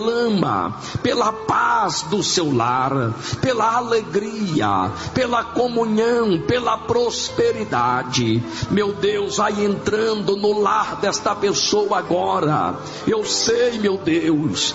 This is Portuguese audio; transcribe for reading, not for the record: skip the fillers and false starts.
clama pela paz do seu lar, pela alegria, pela comunhão, pela prosperidade. Meu Deus, vai entrando no lar desta pessoa agora. Eu sei, meu Deus,